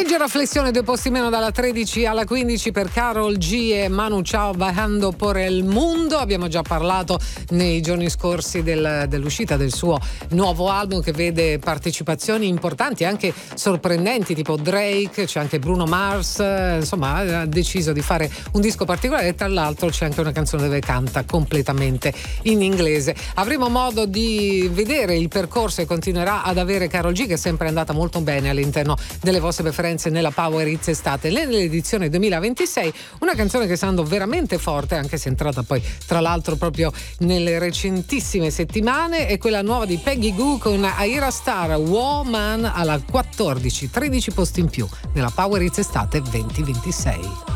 Leggera flessione, 2 posti meno dalla 13 alla 15 per Karol G e Manu Chao, Bajando por el Mundo. Abbiamo già parlato nei giorni scorsi dell'uscita del suo nuovo album, che vede partecipazioni importanti, anche sorprendenti, tipo Drake, c'è anche Bruno Mars, insomma ha deciso di fare un disco particolare e tra l'altro c'è anche una canzone dove canta completamente in inglese. Avremo modo di vedere il percorso e continuerà ad avere Karol G, che è sempre andata molto bene all'interno delle vostre preferenze nella Power Hits estate. Nell'edizione 2026 una canzone che sta andando veramente forte, anche se è entrata poi tra l'altro proprio nelle recentissime settimane, è quella nuova di Peggy Gou con Ayra Starr, Woman, alla 14, 13 posti in più nella Power Hits estate 2026.